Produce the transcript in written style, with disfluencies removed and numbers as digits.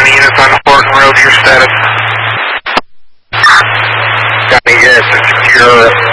County units on Horton Road, your status. County, yes, secure